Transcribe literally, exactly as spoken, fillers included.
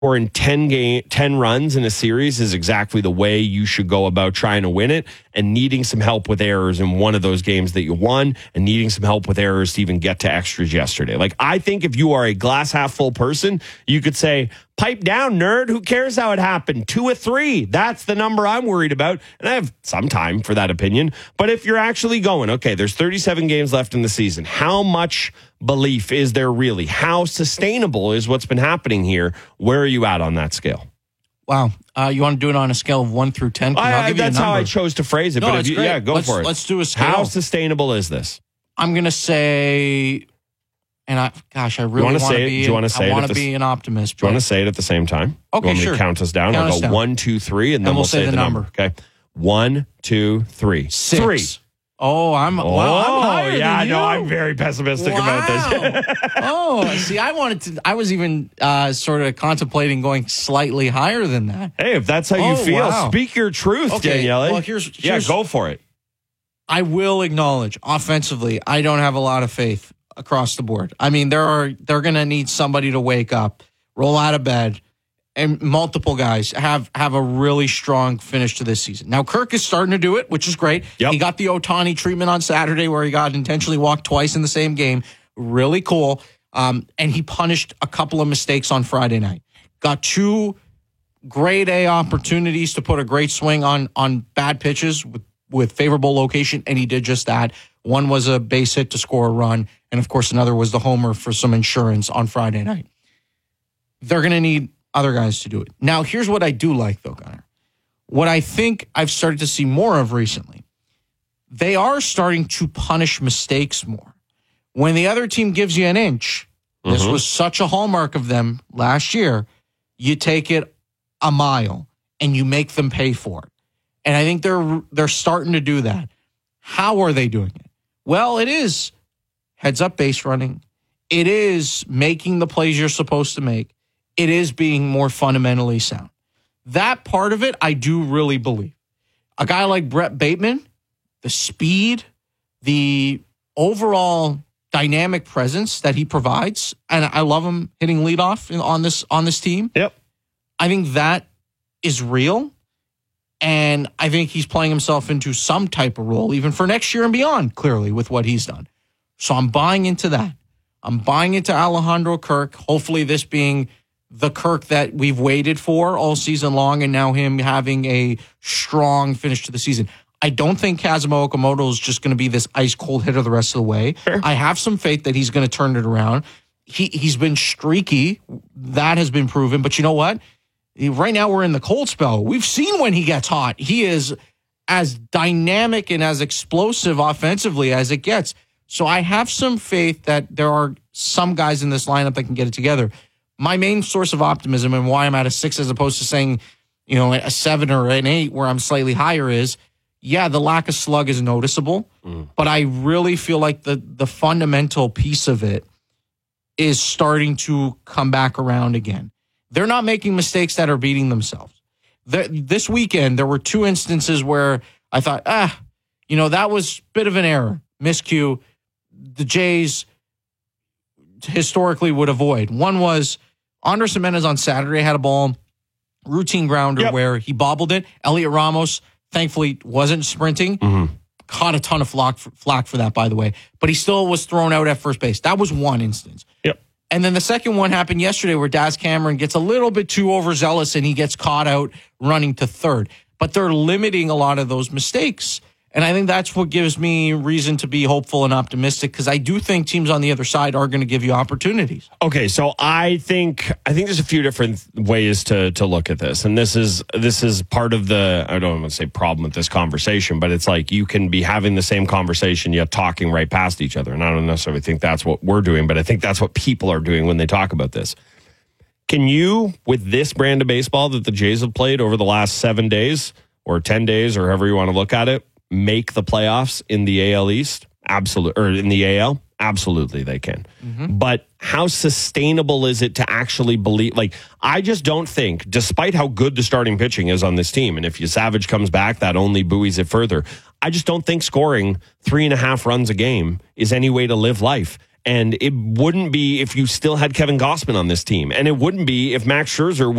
scoring ten game, ten runs in a series is exactly the way you should go about trying to win it, and needing some help with errors in one of those games that you won, and needing some help with errors to even get to extras yesterday. Like, I think if you are a glass half full person, you could say, pipe down, nerd. Who cares how it happened? Two or three. That's the number I'm worried about. And I have some time for that opinion. But if you're actually going, okay, there's thirty-seven games left in the season. How much belief is there really? How sustainable is what's been happening here? Where are you at on that scale? Wow. Uh, you want to do it on a scale of one through ten? I, I'll give that's you a number. how I chose to phrase it. No, but it's if you, great. yeah, go let's, for it. Let's do a scale. How sustainable is this? I'm going to say, and I, gosh, I really want to be. Do you want to say I it? want at to the, be an optimist. Do you want to say it at the same time? Okay, you want me sure. to count us down? Count I'll us go down. one, two, three, and then And we'll, we'll say say the the number. number. Okay, one, two, three, Six. three. Oh, I'm. Oh, wow, I'm higher yeah, than you. no, I'm very pessimistic about this. Oh, see, I wanted to. I was even uh, sort of contemplating going slightly higher than that. Hey, if that's how you Oh, feel, wow. speak your truth, Okay, Danielle. well, here's- yeah, here's- go for it. I will acknowledge offensively, I don't have a lot of faith across the board. I mean, there are they're going to need somebody to wake up, roll out of bed, and multiple guys have have a really strong finish to this season. Now, Kirk is starting to do it, which is great. Yep. He got the Ohtani treatment on Saturday where he got intentionally walked twice in the same game. Really cool. Um, and he punished a couple of mistakes on Friday night. Got two grade A opportunities to put a great swing on on bad pitches with, with favorable location, and he did just that. One was a base hit to score a run, and of course another was the homer for some insurance on Friday night. They're going to need other guys to do it. Now, here's what I do like, though, Gunnar. What I think I've started to see more of recently, they are starting to punish mistakes more. When the other team gives you an inch, mm-hmm. this was such a hallmark of them last year, you take it a mile and you make them pay for it. And I think they're they're starting to do that. How are they doing it? Well, it is heads-up base running. It is making the plays you're supposed to make. It is being more fundamentally sound. That part of it, I do really believe. A guy like Brett Bateman, the speed, the overall dynamic presence that he provides, and I love him hitting leadoff on this on this team. Yep. I think that is real, and I think he's playing himself into some type of role, even for next year and beyond, clearly, with what he's done. So I'm buying into that. I'm buying into Alejandro Kirk, hopefully this being the Kirk that we've waited for all season long, and now him having a strong finish to the season. I don't think Kazuma Okamoto is just going to be this ice-cold hitter the rest of the way. Sure. I have some faith that he's going to turn it around. He, he's been streaky. That has been proven. But you know what? Right now we're in the cold spell. We've seen when he gets hot. He is as dynamic and as explosive offensively as it gets. So I have some faith that there are some guys in this lineup that can get it together. My main source of optimism and why I'm at a six as opposed to saying, you know, a seven or an eight where I'm slightly higher is, yeah, the lack of slug is noticeable, mm. but I really feel like the the fundamental piece of it is starting to come back around again. They're not making mistakes that are beating themselves. The, this weekend, there were two instances where I thought, ah, you know, that was a bit of an error, miscue. The Jays historically would avoid. One was Andres Gimenez on Saturday had a ball, routine grounder yep. where he bobbled it. Elliot Ramos, thankfully, wasn't sprinting. Mm-hmm. Caught a ton of flack for, flack for that, by the way. But he still was thrown out at first base. That was one instance. Yep. And then the second one happened yesterday where Daz Cameron gets a little bit too overzealous and he gets caught out running to third. But they're limiting a lot of those mistakes. And I think that's what gives me reason to be hopeful and optimistic, because I do think teams on the other side are going to give you opportunities. Okay, so I think I think there's a few different ways to to look at this, and this is this is part of the I don't want to say problem with this conversation, but it's like you can be having the same conversation yet talking right past each other, and I don't necessarily think that's what we're doing, but I think that's what people are doing when they talk about this. Can you, with this brand of baseball that the Jays have played over the last seven days or ten days or however you want to look at it, make the playoffs in the A L East? Absolutely. Or in the A L? Absolutely they can. Mm-hmm. But how sustainable is it to actually believe? Like, I just don't think, despite how good the starting pitching is on this team, and if you Savage comes back, that only buoys it further. I just don't think scoring three and a half runs a game is any way to live life. And it wouldn't be if you still had Kevin Gossman on this team. And it wouldn't be if Max Scherzer